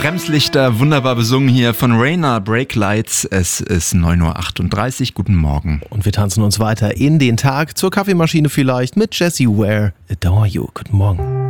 Bremslichter, wunderbar besungen hier von Rainer, Brake Lights. Es ist 9.38 Uhr, guten Morgen. Und wir tanzen uns weiter in den Tag, zur Kaffeemaschine vielleicht, mit Jessie Ware, Adore You. Guten Morgen.